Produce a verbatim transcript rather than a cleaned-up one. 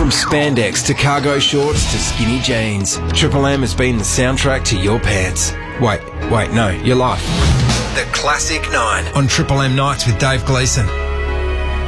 From spandex to cargo shorts to skinny jeans, Triple M has been the soundtrack to your pants. Wait, wait, no, your life. The Classic Nine on Triple M Nights with Dave Gleeson.